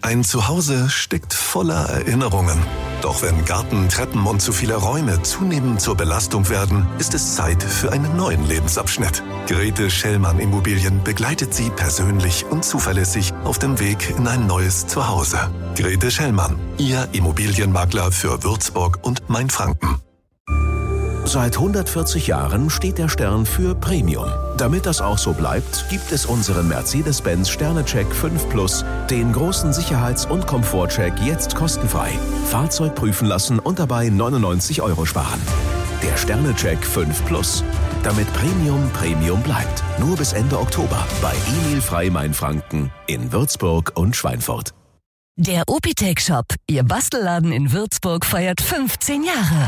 Ein Zuhause steckt voller Erinnerungen. Doch wenn Garten, Treppen und zu viele Räume zunehmend zur Belastung werden, ist es Zeit für einen neuen Lebensabschnitt. Grete Schellmann Immobilien begleitet Sie persönlich und zuverlässig auf dem Weg in ein neues Zuhause. Grete Schellmann, Ihr Immobilienmakler für Würzburg und Mainfranken. Seit 140 Jahren steht der Stern für Premium. Damit das auch so bleibt, gibt es unseren Mercedes-Benz Sternecheck 5 Plus, den großen Sicherheits- und Komfortcheck jetzt kostenfrei. Fahrzeug prüfen lassen und dabei 99 € sparen. Der Sternecheck 5 Plus. Damit Premium bleibt. Nur bis Ende Oktober bei Emil Frey Mainfranken in Würzburg und Schweinfurt. Der Opitech-Shop, Ihr Bastelladen in Würzburg, feiert 15 Jahre.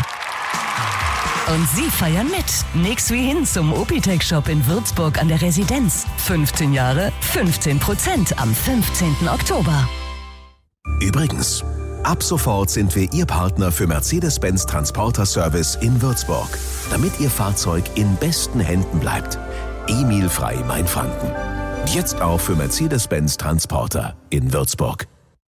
Und Sie feiern mit. Nix wie hin zum Opitech-Shop in Würzburg an der Residenz. 15 Jahre, 15% am 15. Oktober. Übrigens, ab sofort sind wir Ihr Partner für Mercedes-Benz Transporter Service in Würzburg, damit Ihr Fahrzeug in besten Händen bleibt. Emil Frey Mainfranken. Jetzt auch für Mercedes-Benz Transporter in Würzburg.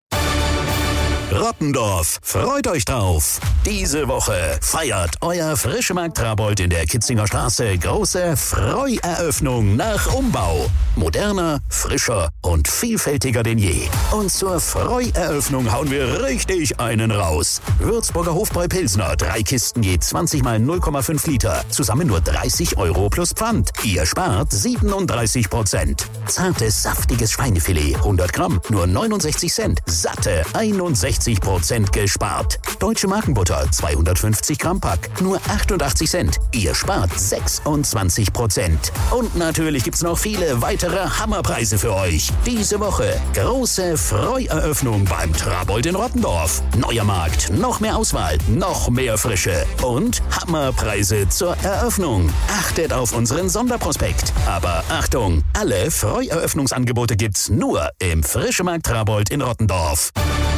Rottendorf, freut euch drauf! Diese Woche feiert euer Frischemarkt Trabold in der Kitzinger Straße große Freueröffnung nach Umbau. Moderner, frischer und vielfältiger denn je. Und zur Freueröffnung hauen wir richtig einen raus. Würzburger Hofbräu Pilsner, 3 Kisten je 20 mal 0,5 Liter. Zusammen nur 30 € plus Pfand. Ihr spart 37%. Zartes, saftiges Schweinefilet, 100 Gramm, nur 69 Cent. Satte 61% gespart. Deutsche Markenbutter, 250 Gramm Pack, nur 88 Cent. Ihr spart 26%. Und natürlich gibt's noch viele weitere Hammerpreise für euch. Diese Woche große Freueröffnung beim Trabold in Rottendorf. Neuer Markt, noch mehr Auswahl, noch mehr Frische und Hammerpreise zur Eröffnung. Achtet auf unseren Sonderprospekt. Aber Achtung, alle Freueröffnungsangebote gibt's nur im Frischemarkt Trabold in Rottendorf.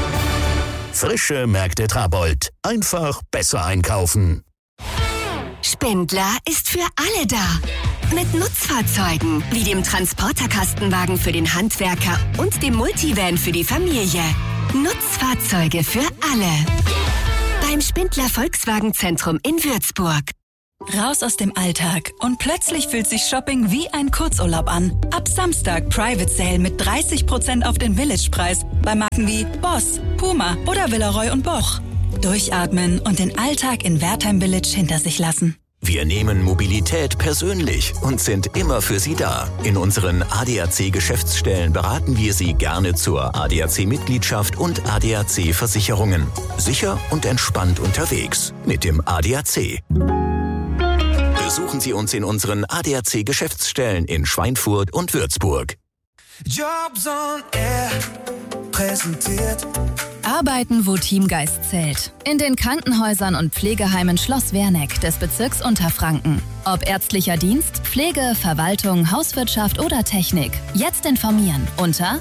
Frische Märkte Trabold. Einfach besser einkaufen. Spindler ist für alle da. Mit Nutzfahrzeugen wie dem Transporterkastenwagen für den Handwerker und dem Multivan für die Familie. Nutzfahrzeuge für alle. Beim Spindler Volkswagenzentrum in Würzburg. Raus aus dem Alltag und plötzlich fühlt sich Shopping wie ein Kurzurlaub an. Ab Samstag Private Sale mit 30% auf den Village-Preis bei Marken wie Boss, Puma oder Villeroy & Boch. Durchatmen und den Alltag in Wertheim Village hinter sich lassen. Wir nehmen Mobilität persönlich und sind immer für Sie da. In unseren ADAC-Geschäftsstellen beraten wir Sie gerne zur ADAC-Mitgliedschaft und ADAC-Versicherungen. Sicher und entspannt unterwegs mit dem ADAC. Besuchen Sie uns in unseren ADAC-Geschäftsstellen in Schweinfurt und Würzburg. Jobs on Air präsentiert. Arbeiten, wo Teamgeist zählt. In den Krankenhäusern und Pflegeheimen Schloss Werneck des Bezirks Unterfranken. Ob ärztlicher Dienst, Pflege, Verwaltung, Hauswirtschaft oder Technik. Jetzt informieren unter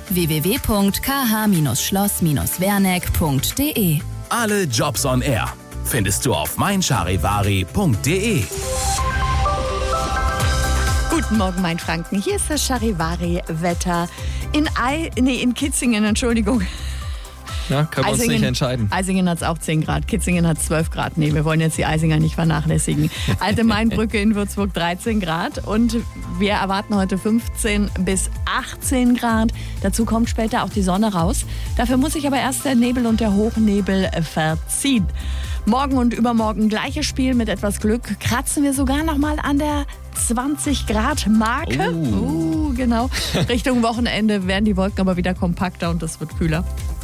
www.kh-schloss-werneck.de. Alle Jobs on Air findest du auf meincharivari.de. Guten Morgen, Mainfranken. Hier ist das Charivari-Wetter. In Kitzingen, Entschuldigung. Ja, können wir uns nicht entscheiden. Eisingen hat es auch 10 Grad, Kitzingen hat 12 Grad. Nee, wir wollen jetzt die Eisinger nicht vernachlässigen. Alte Mainbrücke in Würzburg 13 Grad und wir erwarten heute 15 bis 18 Grad. Dazu kommt später auch die Sonne raus. Dafür muss sich aber erst der Nebel und der Hochnebel verziehen. Morgen und übermorgen gleiches Spiel mit etwas Glück. Kratzen wir sogar noch mal an der 20-Grad-Marke. Genau. Richtung Wochenende werden die Wolken aber wieder kompakter und es wird kühler.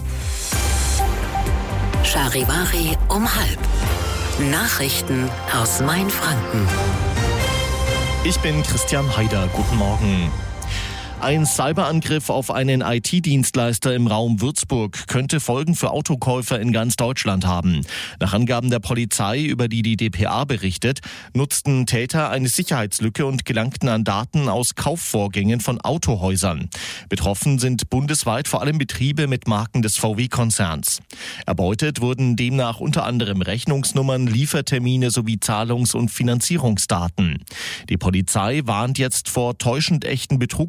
Charivari um 12:30. Nachrichten aus Mainfranken. Ich bin Christian Haider. Guten Morgen. Ein Cyberangriff auf einen IT-Dienstleister im Raum Würzburg könnte Folgen für Autokäufer in ganz Deutschland haben. Nach Angaben der Polizei, über die die dpa berichtet, nutzten Täter eine Sicherheitslücke und gelangten an Daten aus Kaufvorgängen von Autohäusern. Betroffen sind bundesweit vor allem Betriebe mit Marken des VW-Konzerns. Erbeutet wurden demnach unter anderem Rechnungsnummern, Liefertermine sowie Zahlungs- und Finanzierungsdaten. Die Polizei warnt jetzt vor täuschend echten Betrugsversuchen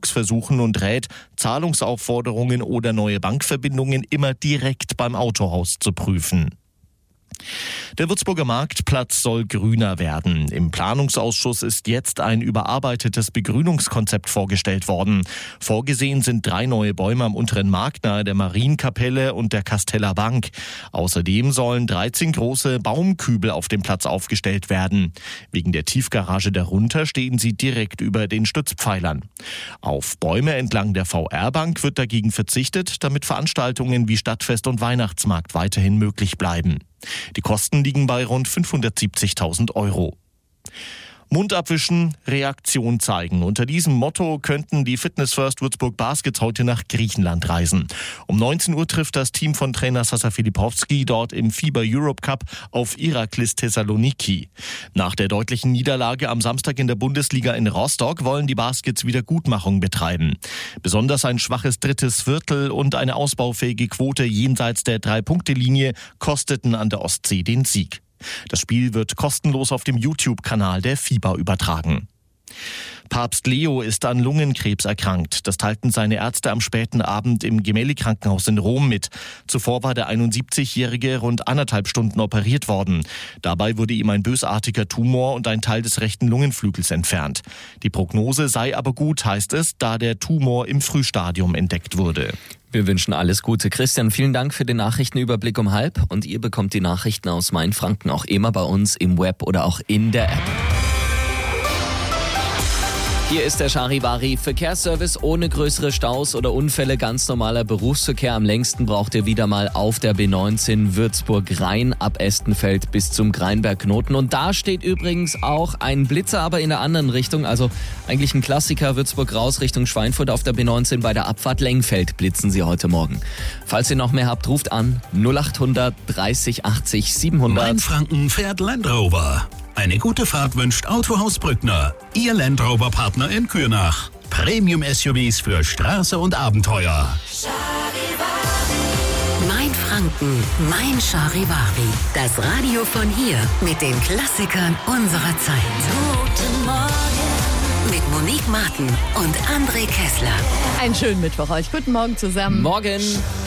buchen und rät, Zahlungsaufforderungen oder neue Bankverbindungen immer direkt beim Autohaus zu prüfen. Der Würzburger Marktplatz soll grüner werden. Im Planungsausschuss ist jetzt ein überarbeitetes Begrünungskonzept vorgestellt worden. Vorgesehen sind 3 neue Bäume am unteren Markt nahe der Marienkapelle und der Kasteller Bank. Außerdem sollen 13 große Baumkübel auf dem Platz aufgestellt werden. Wegen der Tiefgarage darunter stehen sie direkt über den Stützpfeilern. Auf Bäume entlang der VR-Bank wird dagegen verzichtet, damit Veranstaltungen wie Stadtfest und Weihnachtsmarkt weiterhin möglich bleiben. Die Kosten liegen bei rund 570.000 €. Mund abwischen, Reaktion zeigen. Unter diesem Motto könnten die Fitness First Würzburg Baskets heute nach Griechenland reisen. Um 19 Uhr trifft das Team von Trainer Sasa Filipowski dort im FIBA Europe Cup auf Iraklis Thessaloniki. Nach der deutlichen Niederlage am Samstag in der Bundesliga in Rostock wollen die Baskets Wiedergutmachung betreiben. Besonders ein schwaches drittes Viertel und eine ausbaufähige Quote jenseits der 3-Punkte-Linie kosteten an der Ostsee den Sieg. Das Spiel wird kostenlos auf dem YouTube-Kanal der FIBA übertragen. Papst Leo ist an Lungenkrebs erkrankt. Das teilten seine Ärzte am späten Abend im Gemelli-Krankenhaus in Rom mit. Zuvor war der 71-Jährige rund 1,5 Stunden operiert worden. Dabei wurde ihm ein bösartiger Tumor und ein Teil des rechten Lungenflügels entfernt. Die Prognose sei aber gut, heißt es, da der Tumor im Frühstadium entdeckt wurde. Wir wünschen alles Gute. Christian, vielen Dank für den Nachrichtenüberblick um 12:30. Und ihr bekommt die Nachrichten aus Mainfranken auch immer bei uns im Web oder auch in der App. Hier ist der Charivari Verkehrsservice ohne größere Staus oder Unfälle. Ganz normaler Berufsverkehr. Am längsten braucht ihr wieder mal auf der B19 Würzburg-Rhein ab Estenfeld bis zum Greinberg-Knoten. Und da steht übrigens auch ein Blitzer, aber in der anderen Richtung. Also eigentlich ein Klassiker. Würzburg raus Richtung Schweinfurt auf der B19 bei der Abfahrt Lengfeld blitzen sie heute Morgen. Falls ihr noch mehr habt, ruft an 0800 30 80 700. Mainfranken fährt Land Rover. Eine gute Fahrt wünscht Autohaus Brückner, Ihr Land Rover Partner in Kürnach. Premium-SUVs für Straße und Abenteuer. Mainfranken, mein Charivari. Das Radio von hier mit den Klassikern unserer Zeit. Guten Morgen. Mit Monique Martin und André Kessler. Einen schönen Mittwoch euch. Guten Morgen zusammen. Morgen.